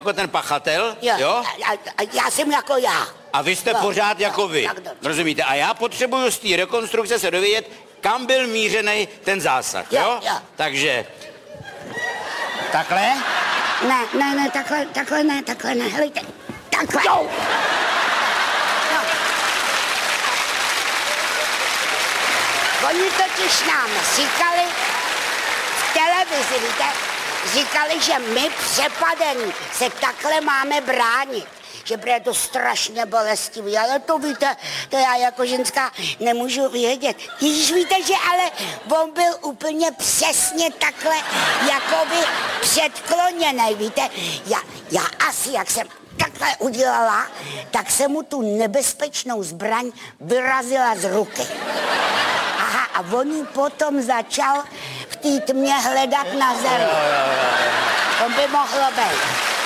jako ten pachatel, jo? A já jsem jako já. A vy jste pořád jako vy. Rozumíte? A já potřebuju z té rekonstrukce se dovědět, kam byl mířený ten zásah, jo? Takže... Takhle? Ne, takhle ne, helejte. Takhle. Jo. Oni totiž nám říkali v televizi, víte, říkali, že my přepadení se takhle máme bránit. Že je to strašně bolestivý, ale to víte, to já jako ženská nemůžu vědět. Když víte, že ale on byl úplně přesně takhle jakoby předkloněný, víte. Já asi, jak jsem takhle udělala, tak jsem mu tu nebezpečnou zbraň vyrazila z ruky. Aha, a on ji potom začal v té tmě hledat na zemi. To by mohlo být.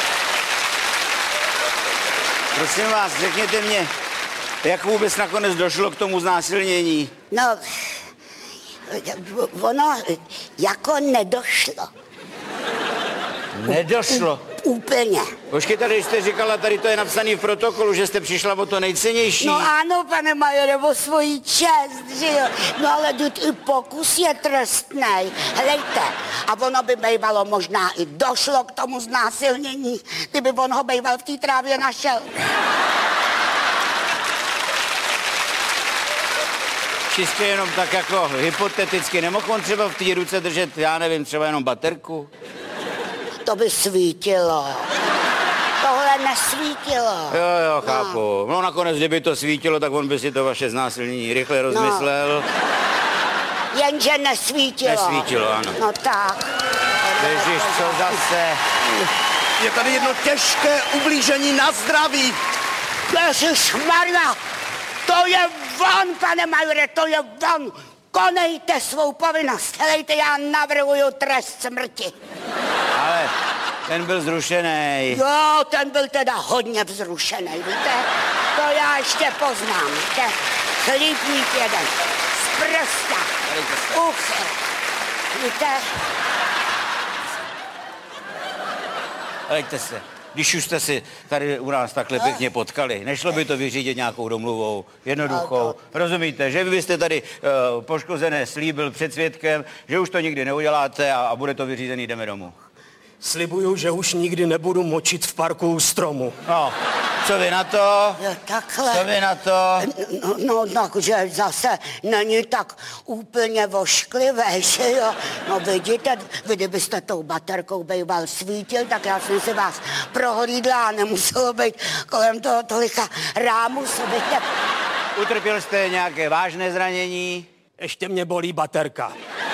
Prosím vás, řekněte mě, jak vůbec nakonec došlo k tomu znásilnění? No, ono jako nedošlo. Nedošlo? Úplně. Počkejte, když jste říkala, tady to je napsaný v protokolu, že jste přišla o to nejcennější. No ano, pane majore, o svoji čest, že jo. No ale i pokus je trestnej. Hlejte, a ono by bývalo možná i došlo k tomu znásilnění, kdyby on ho býval v té trávě našel. Čistě jenom tak jako hypoteticky, nemohl on třeba v té ruce držet, já nevím, třeba jenom baterku? To by svítilo. Tohle nesvítilo. Jo, chápu. No nakonec, kdyby to svítilo, tak on by si to vaše znásilnění rychle rozmyslel. Jenže nesvítilo. Nesvítilo, ano. No tak. Ježiš, co zase? Je tady jedno těžké ublížení na zdraví. Ježišmarja, to je von, pane majore, to je von. Konejte svou povinnost. Helejte, já navrhuju trest smrti. Ale ten byl zrušený. Jo, ten byl teda hodně vzrušený, víte? To já ještě poznám, víte? Chlípník jeden, z prsta, uch, víte? Helejte se, když už jste si tady u nás takhle pěkně potkali, nešlo by to vyřídit nějakou domluvou, jednoduchou? Rozumíte, že vy byste tady poškozené slíbil před svědkem, že už to nikdy neuděláte a bude to vyřízený, jdeme domů. Slibuju, že už nikdy nebudu močit v parku u stromu. No, co vy na to? Takhle. Co vy na to? No, že zase není tak úplně vošklivé, že jo? No vidíte, vy kdybyste tou baterkou býval svítil, tak já jsem si vás prohlídla a nemuselo být kolem toho tolika rámusů, víte? Utrpěl jste nějaké vážné zranění? Ještě mě bolí baterka.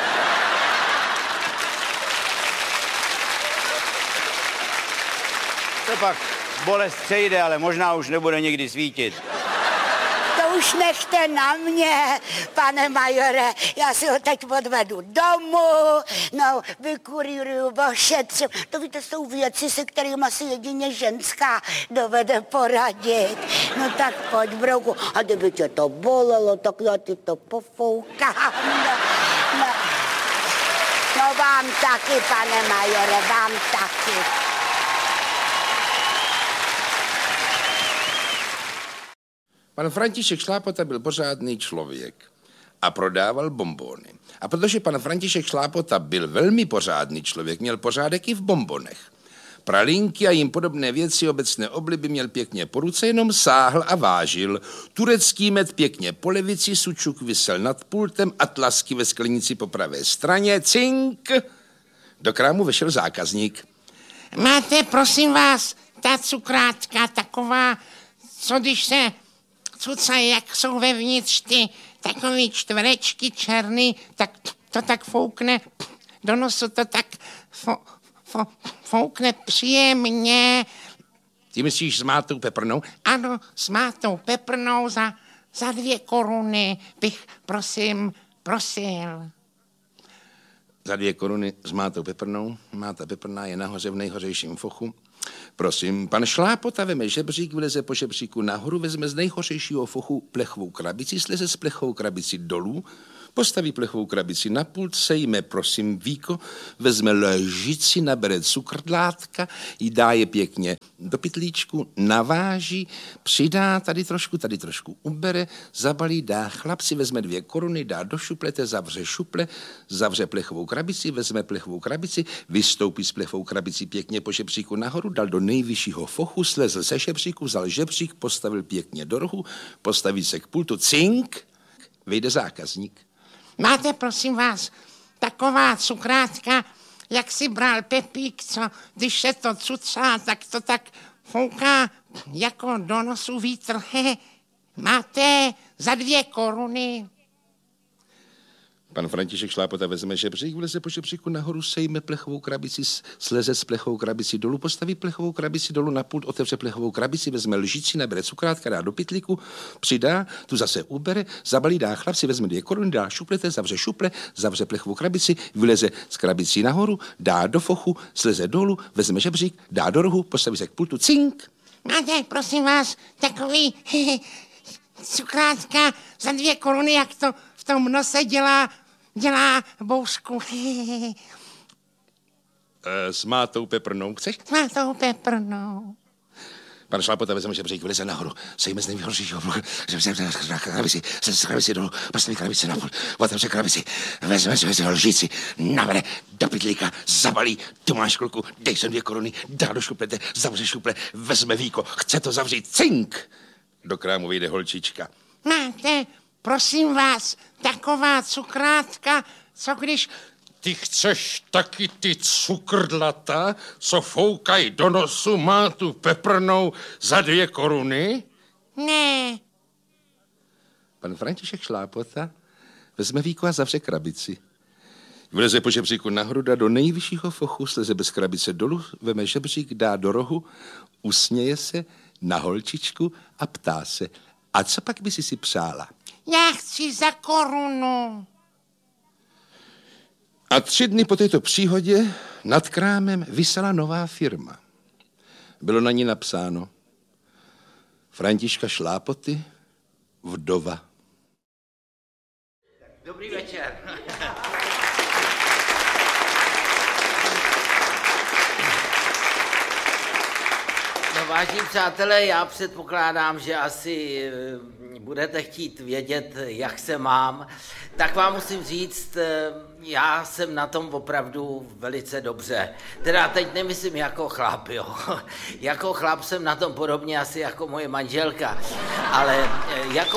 To pak bolest přejde, ale možná už nebude nikdy svítit. To už nechte na mě, pane majore. Já si ho teď odvedu domů, no, vykurýruju, ošetřím. To víte, jsou věci, se kterými asi jedině ženská dovede poradit. No tak pojď, brouku. A kdyby tě to bolelo, tak já ti to pofoukám. No vám taky, pane majore, vám taky. Pan František Šlápota byl pořádný člověk a prodával bonbony. A protože pan František Šlápota byl velmi pořádný člověk, měl pořádek i v bonbonech. Pralinky a jim podobné věci obecné obliby měl pěkně po ruce, jenom sáhl a vážil. Turecký med pěkně po levici, sučuk visel nad pultem, atlasky ve sklenici po pravé straně, cink. Do krámu vešel zákazník. Máte, prosím vás, ta cukrátka taková, co když se cucají, jak jsou vevnitř ty takový čtverečky černý, tak to tak foukne do nosu, to tak foukne příjemně. Ty myslíš s mátou peprnou? Ano, s mátou peprnou za 2 koruny bych, prosím, prosil. Za 2 koruny s mátou peprnou. Máta peprná je nahoře v nejhořejším fochu. Prosím, pan Šlápota veme žebřík, vleze po žebříku nahoru, vezme z nejhořejšího fochu plechovou krabici, sleze s plechovou krabici dolů, Postaví plechovou krabici na pult, sejme, prosím, víko, vezme lžici, nabere cukrdlátka, jí dá je pěkně do pytlíčku, naváží, přidá tady trošku ubere, zabalí, dá chlapci, vezme 2 koruny, dá do šuplete, zavře šuple, zavře plechovou krabici, vezme plechovou krabici, vystoupí s plechovou krabicí pěkně po žebříku nahoru, dal do nejvyššího fochu, slezl se žebříku, vzal žebřík, postavil pěkně do rohu, postaví se k pultu, cink, vyjde zákazník. Máte, prosím vás, taková cukrátka, jak si bral Pepík, co když se to cucá, tak to tak fouká jako do nosu vítr. Máte za 2 koruny. Pan František Šlápota vezme žebřík, vleze po žebříku nahoru, sejme plechovou krabici, sleze s plechovou krabici dolů, postaví plechovou krabici dolů na pult, otevře plechovou krabici, vezme lžici, nabere cukrátka, dá do pytlíku, přidá, tu zase ubere, zabalí, dá chlapci, vezme 2 koruny, dá šuplete, zavře šuple, zavře plechovou krabici, vyleze z krabicí nahoru, dá do fochu, sleze dolů, vezme žebřík, dá do rohu, postaví se k pultu, cink. Máte, prosím vás, takový cukrátka za 2 koruny, jak to v tom nose dělá boušku. S mátou peprnou, chceš? S mátou peprnou. Pan Šlápota vezme žebřík, vyleze nahoru, sejme z nejhoršího krabici, z krabici dolů, postaví krabici na půl, otevře krabici, vezme lžici, nabere do pytlíka, zabalí, tu máš kluku, dej sem 2 koruny, dá do šuplete, zavře šuple, vezme víko, chce to zavřít, cink! Do krámu vyjde holčička. Máte, prosím vás, taková cukrátka, co když... Ty chceš taky ty cukrdlata, co foukají do nosu, má tu peprnou za 2 koruny? Ne. Pan František Šlápota vezme víko a zavře krabici. Vleze po žebříku nahoru, dá do nejvyššího fochu, sleze bez krabice dolů, veme žebřík, dá do rohu, usměje se na holčičku a ptá se, a co pak by si přála? Já chci za korunu. A 3 dny po této příhodě nad krámem visela nová firma. Bylo na ní napsáno Františka Šlápoty, vdova. Dobrý večer. No, vážení přátelé, já předpokládám, že asi budete chtít vědět, jak se mám. Tak vám musím říct, já jsem na tom opravdu velice dobře. Teda teď nemyslím jako chlap, jo. Jako chlap jsem na tom podobně asi jako moje manželka. Ale jako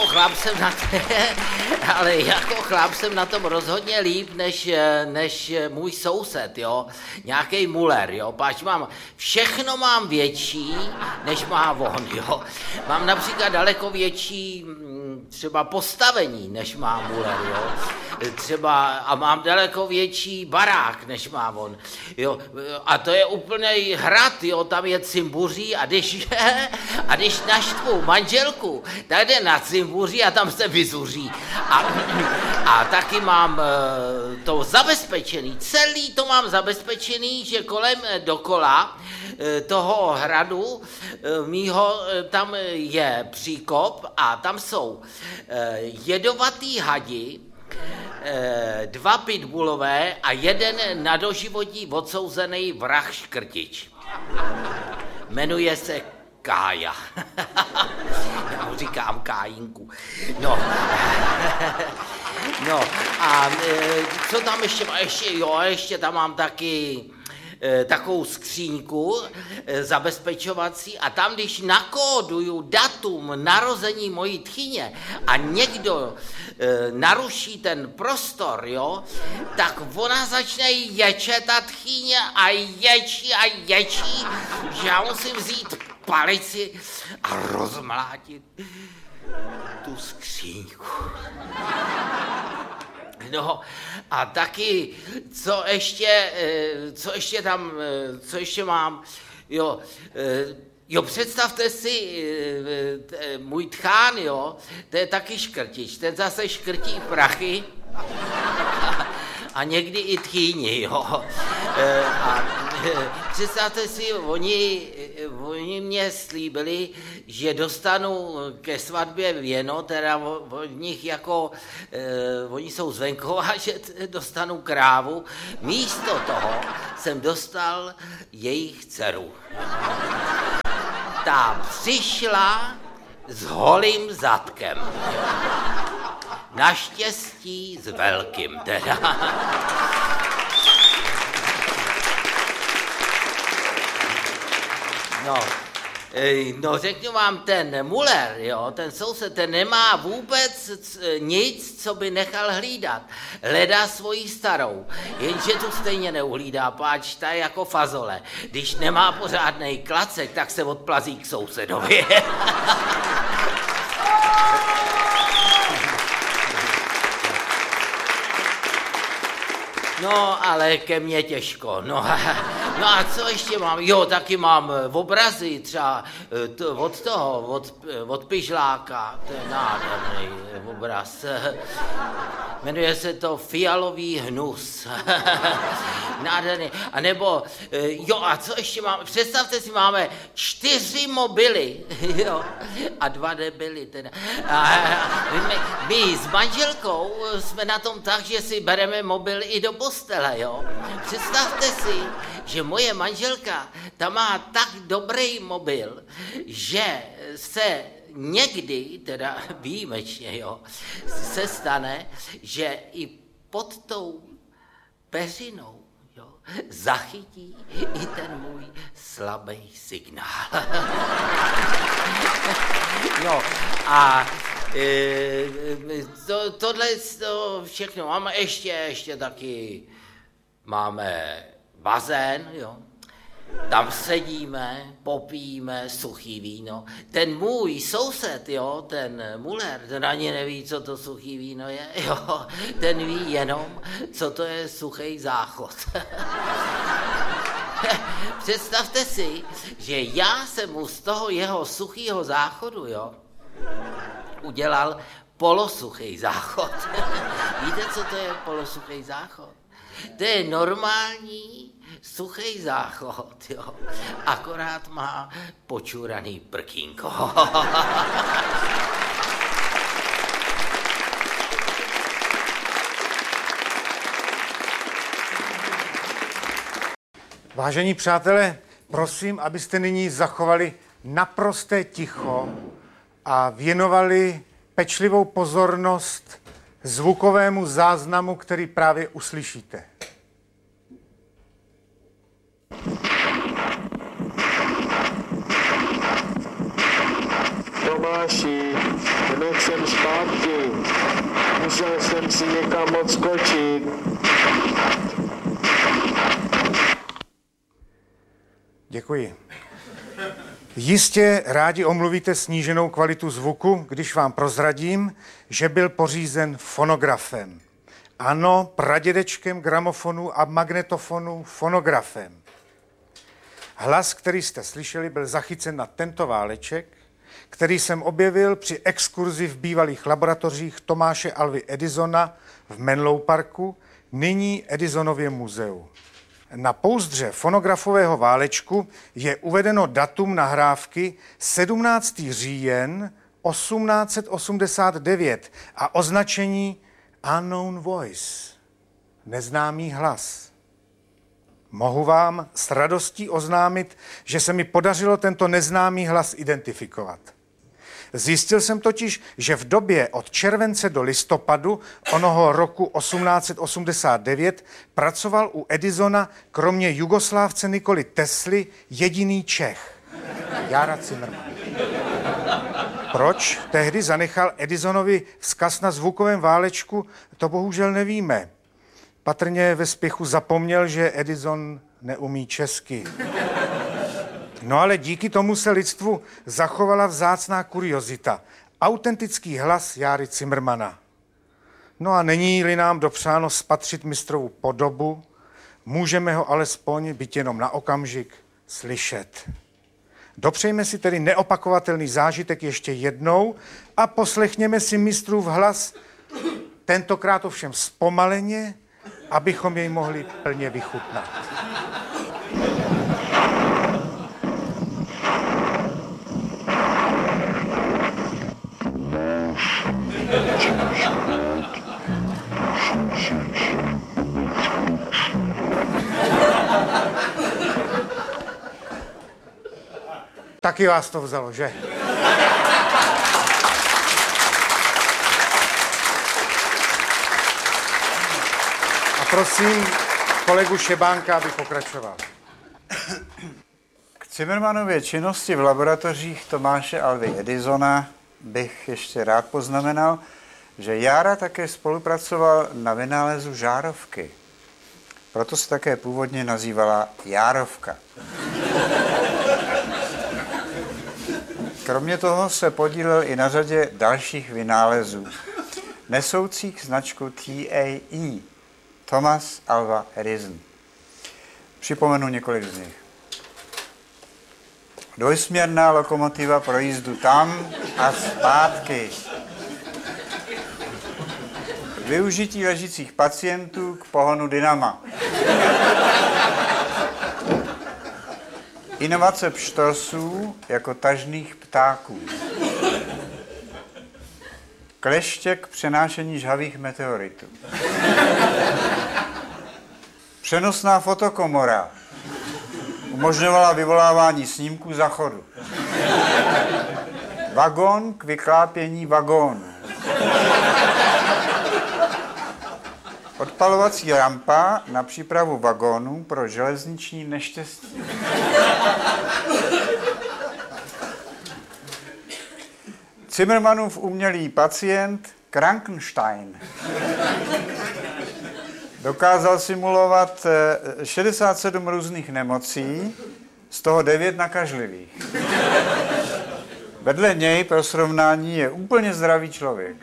chlap jsem na tom rozhodně líp, než můj soused, jo. Nějaký muler, jo. Páč všechno mám větší, než má on, jo. Mám například daleko větší třeba postavení, než má muler, jo. Třeba a mám daleko větší barák, než má on, jo. A to je úplnej hrad, jo, tam je cimbuří a když naštvu manželku, tak jde na cimbuří a tam se vyzuří. A taky mám to zabezpečený, celý to mám zabezpečený, že kolem dokola toho hradu mýho, tam je příkop a tam jsou jedovatý hadi, 2 pitbullové a 1 na doživotí odsouzený vrah škrtič. Jmenuje se Kája. Já mu říkám Kájinku. No. No a co tam ještě má? Ještě tam mám taky takovou skříňku zabezpečovací a tam, když nakóduju datum narození mojí tchyně a někdo naruší ten prostor, jo, tak ona začne ječet ta tchyně a ječí, že já musím vzít palici a rozmlátit tu skříňku. No a taky, co ještě mám, jo, představte si, můj tchán, jo, to je taky škrtič, ten zase škrtí prachy a někdy i tchýni, jo. Představte si, oni mě slíbili, že dostanu ke svatbě věno, teda od nich jako, oni jsou z venkova, že dostanu krávu. Místo toho jsem dostal jejich dceru. Ta přišla s holým zadkem. Naštěstí s velkým teda. No, řeknu vám, ten Muller, jo, ten soused, ten nemá vůbec nic, co by nechal hlídat. Hledá svoji starou, jenže tu stejně neuhlídá, páč ta je jako fazole. Když nemá pořádnej klacek, tak se odplazí k sousedovi. No, ale ke mně těžko. No a co ještě mám? Jo, taky mám obrazy třeba od Pyžláka. To je nádherný obraz. Jmenuje se to Fialový hnus. Nádherný. A nebo, jo, a co ještě máme? Představte si, máme 4 mobily, jo, a 2 debily teda. My s manželkou jsme na tom tak, že si bereme mobil i do postele, jo. Představte si, že moje manželka, ta má tak dobrý mobil, že se někdy, teda výjimečně, jo, se stane, že i pod tou peřinou, jo, zachytí i ten můj slabý signál. No a tohle to všechno máme ještě taky, máme bazén, jo. Tam sedíme, popijíme suchý víno. Ten můj soused, jo, ten Muller, ten ani neví, co to suchý víno je, jo. Ten ví jenom, co to je suchý záchod. Představte si, že já jsem mu z toho jeho suchýho záchodu, jo, udělal polosuchý záchod. Víte, co to je polosuchý záchod? To je normální suchý záchod, jo. Akorát má počuraný prkínko. Vážení přátelé, prosím, abyste nyní zachovali naprosté ticho a věnovali pečlivou pozornost zvukovému záznamu, který právě uslyšíte. Tomáši, hned jsem zpátky. Musel jsem si někam odskočit. Děkuji. Jistě rádi omluvíte sníženou kvalitu zvuku, když vám prozradím, že byl pořízen fonografem. Ano, pradědečkem gramofonu a magnetofonu fonografem. Hlas, který jste slyšeli, byl zachycen na tento váleček, který jsem objevil při exkurzi v bývalých laboratořích Tomáše Alvy Edisona v Menlo Parku, nyní Edisonově muzeu. Na pouzdře fonografového válečku je uvedeno datum nahrávky 17. říjen 1889 a označení Unknown Voice, neznámý hlas. Mohu vám s radostí oznámit, že se mi podařilo tento neznámý hlas identifikovat. Zjistil jsem totiž, že v době od července do listopadu onoho roku 1889 pracoval u Edisona kromě Jugoslávce Nikoli Tesly jediný Čech, Jára Cimrman. Proč tehdy zanechal Edisonovi vzkaz na zvukovém válečku, to bohužel nevíme. Patrně ve spěchu zapomněl, že Edison neumí česky. No ale díky tomu se lidstvu zachovala vzácná kuriozita. Autentický hlas Járy Cimrmana. No a není-li nám dopřáno spatřit mistrovu podobu, můžeme ho alespoň, byť jenom na okamžik, slyšet. Dopřejme si tedy neopakovatelný zážitek ještě jednou a poslechněme si mistrův hlas, tentokrát ovšem zpomaleně, abychom jej mohli plně vychutnat. Taky vás to vzalo, že? A prosím kolegu Šebánka, aby pokračoval. K Zimmermannově činnosti v laboratořích Tomáše Alvy Edisona bych ještě rád poznamenal, že Jára také spolupracoval na vynálezu žárovky. Proto se také původně nazývala Járovka. Kromě toho se podílel i na řadě dalších vynálezů, nesoucích značku TAE, Thomas Alva Edison. Připomenu několik z nich. Dvojsměrná lokomotiva pro jízdu tam a zpátky. Využití ležících pacientů k pohonu dynama. Inovace pštrosů jako tažných ptáků. Kleště k přenášení žhavých meteoritů. Přenosná fotokomora umožňovala vyvolávání snímků zachodu. Vagón k vyklápění vagónu. Odpalovací rampa na přípravu vagónů pro železniční neštěstí. Zimmermannův umělý pacient Krankenstein dokázal simulovat 67 různých nemocí, z toho 9 nakažlivých. Vedle něj pro srovnání je úplně zdravý člověk.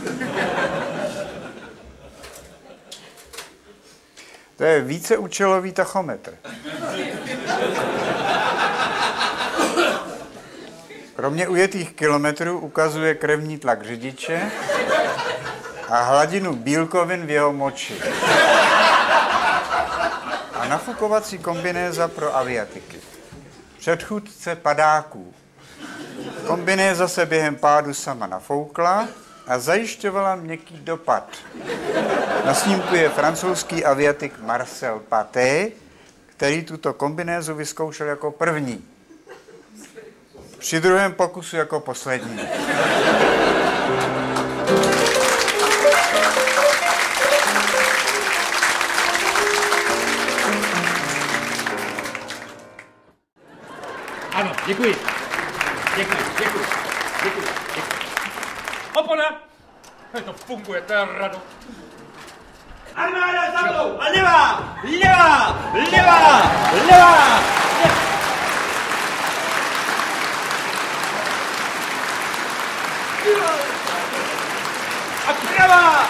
To je víceúčelový tachometr. Kromě ujetých kilometrů ukazuje krevní tlak řidiče a hladinu bílkovin v jeho moči. A nafukovací kombinéza pro aviatiky. Předchůdce padáků. Kombinéza se během pádu sama nafoukla a zajišťovala měkký dopad. Na snímku je francouzský aviatik Marcel Paté, který tuto kombinézu vyzkoušel jako první. Při druhém pokusu jako poslední. Ano, děkuji. Opona! To funguje, to je rado. Armáda za mnou! A levá! A pravá!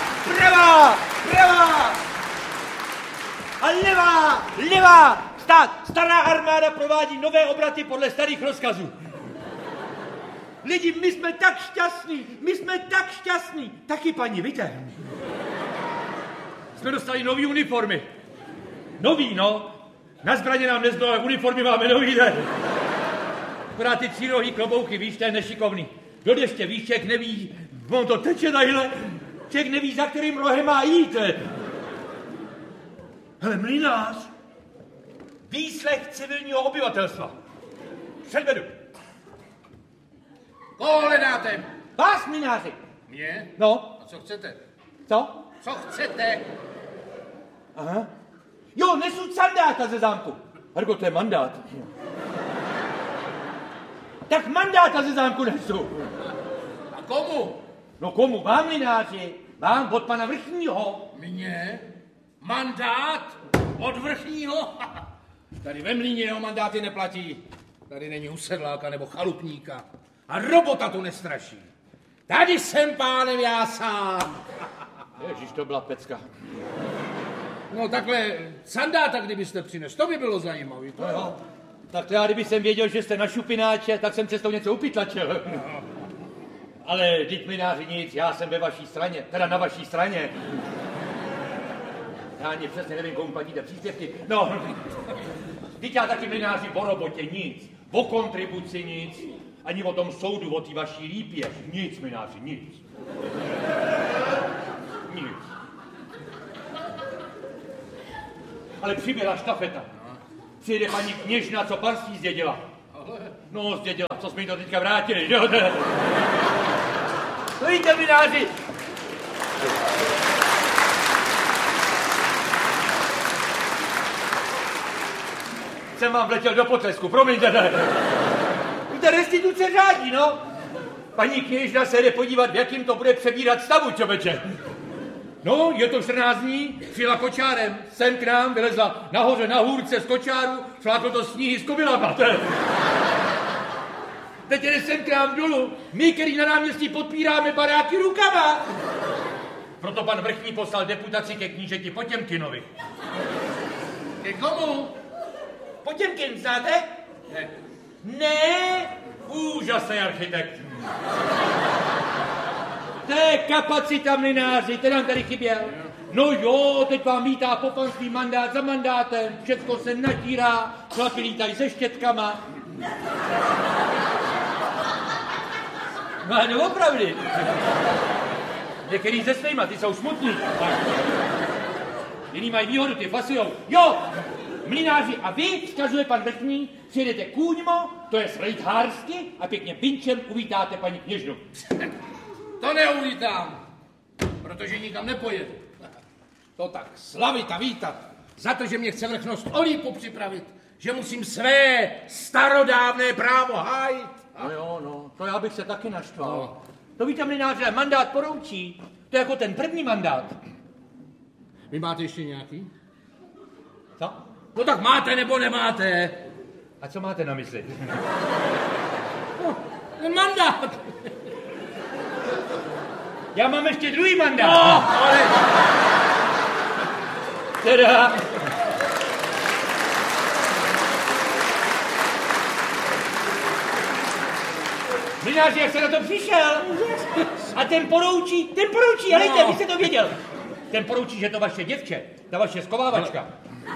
A levá! Stará armáda provádí nové obraty podle starých rozkazů. Lidi, my jsme tak šťastní. Taky, paní, víte? Jsme dostali nový uniformy. Nový, no. Na zbraně nám nezbylo, ale uniformy máme nový, ne? Akorát ty třírohý klobouky, víš, to je nešikovný. Kdo ještě víš, člověk neví, on to teče tadyhle. Člověk neví, za kterým rohem má jít. Hele, mlynář. Výslech civilního obyvatelstva. Předvedu. Koho hledáte? Vás, mlynáři. Mě? No. A co chcete? Co? Co chcete? Aha. Jo, nesu sandáka ze zámku. Hargo, to je mandát. Tak mandáta ze zámku nesu. A komu? No komu? Vám, mlynáři. Vám, od pana vrchního. Mně? Mandát? Od vrchního? Tady ve Mlýně jeho mandáty neplatí. Tady není husedláka nebo chalupníka. A robota tu nestraší. Tady jsem pánem já sám. Ježiš, to byla pecka. No takhle sandáta, kdybyste přines, to by bylo zajímavé. No jo. Tak to já, kdyby jsem věděl, že jste na šupináče, tak jsem cestou něco upytlačil. No. Ale vždyť, mlynáři, nic, já jsem ve vaší straně, teda na vaší straně. Já ani přesně nevím, komu platíte příspěvky. No, vždyť já taky, mlynáři, o robotě nic, o kontribuci nic, ani o tom soudu, o té vaší lípě, nic, mlynáři, nic. Nic. Ale přibyla štafeta. Přijede paní kněžna, co panství zdědila. No, zdědila, co jsme jí to teďka vrátili, že jo? Víte, mináři. Jsem vám vletěl do potlesku, promiňte, ne. Víte, restituce řádí, no. Paní kněžna se jde podívat, v jakým to bude přebírat stavu, čověče. No, je to 14 dní, přijela kočárem, sem k nám, vylezla nahoře na hůrce z kočáru, šláklo to sníhy s kobylama. Teď jde sem k nám dolů, my, který na náměstí podpíráme baráky rukama. Proto pan vrchní poslal deputaci ke knížeti Potěmkinovi. Ke komu? Potěmkin, znáte? Ne. Ne, úžasný architekt. To je kapacita mlynáři, ten nám tady chyběl. No jo, teď vám vítá po panství mandát za mandátem, všecko se natírá, chlapi lítají se štětkama. No ale doopravdy. Některý se svýma, ty jsou smutný. Jiný mají výhodu, ty fasujou. Jo, mlynáři, a vy, vzkazuje pan vrchní, přijedete kůňmo, to je rejthársky, a pěkně pinčem uvítáte paní kněžnu. To neuvítám, protože nikam nepojedu. To tak slavit a vítat, za to, že mě chce vrchnost o lípu připravit, že musím své starodávné právo hájit. No jo, no, to já bych se taky naštval. No. To víte, mlynáře, mandát poroučí, to je jako ten první mandát. Vy máte ještě nějaký? Co? No tak máte nebo nemáte? A co máte na mysli? No, ten mandát. Já mám ještě druhý mandát. No, ale... Teda... Mlynáři, jak se na to přišel? A ten poroučí, helejte, no. Vy jste to věděl. Ten poroučí, že to vaše děvče, ta vaše skovávačka.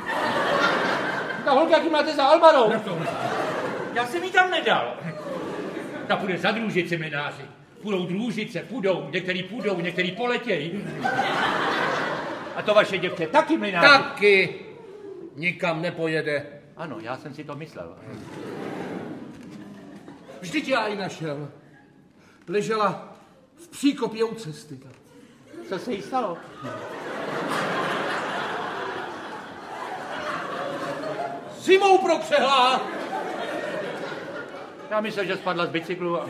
Ta holka, jaký máte za Albarou. Já jsem jí tam nedal. Ta půjde za družici, mlynáři. Půjdou družice, některý poletějí. A to vaše děvče taky, mlynáři. Taky nikam nepojede. Ano, já jsem si to myslel. Vždyť já ji našel. Ležela v příkopě u cesty. Co se jí stalo? Zimou prokřehla. Já myslel, že spadla z bicyklu.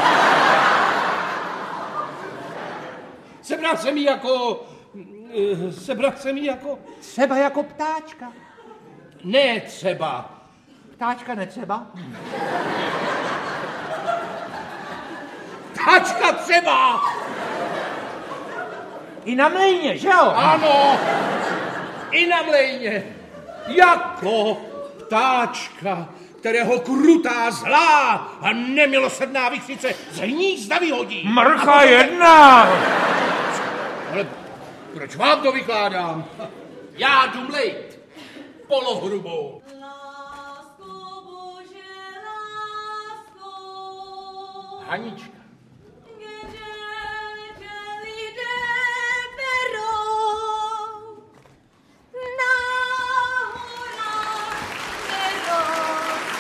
Sebral jsem jí jako... Třeba jako ptáčka. Ne třeba. Ptáčka netřeba? Ptáčka třeba! I na mlejně, že jo? Ano, i na mlejně. Jako ptáčka, kterého krutá, zlá a nemilosrdná vichřice z hnízda vyhodí. Mrcha jedna! Ale proč vám to vykládám? Já jdu mlejt polohrubou. Hanička.